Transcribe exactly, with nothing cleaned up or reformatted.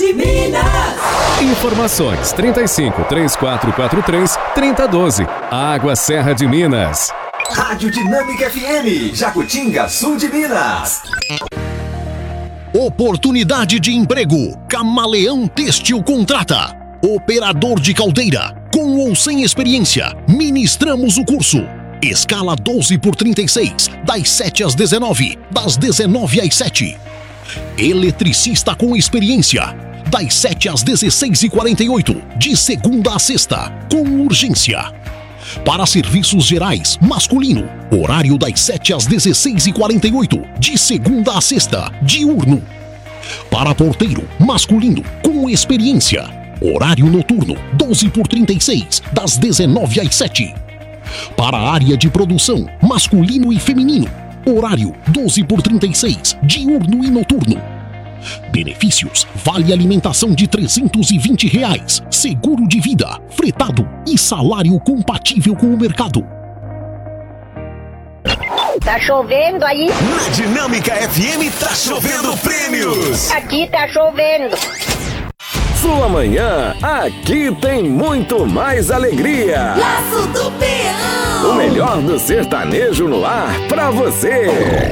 de Minas. Informações trinta e cinco, três quatro quatro três, trinta doze. Água Serra de Minas. Rádio Dinâmica F M, Jacutinga, sul de Minas. Oportunidade de emprego. Camaleão Têxtil contrata. Operador de caldeira, com ou sem experiência. Ministramos o curso. Escala doze por trinta e seis, das sete às dezenove, das dezenove às sete. Eletricista com experiência, das sete às dezesseis e quarenta e oito, de segunda a sexta, com urgência. Para serviços gerais, masculino, horário das sete às dezesseis e quarenta e oito, de segunda a sexta, diurno. Para porteiro, masculino, com experiência, horário noturno, doze por trinta e seis, das dezenove às sete. Para a área de produção, masculino e feminino, horário doze por trinta e seis, diurno e noturno. Benefícios: vale alimentação de trezentos e vinte reais, seguro de vida, fretado e salário compatível com o mercado. Tá chovendo aí? Na Dinâmica F M tá chovendo prêmios. Aqui tá chovendo. Sua manhã, aqui tem muito mais alegria. Laço do Peão. O melhor do sertanejo no ar pra você.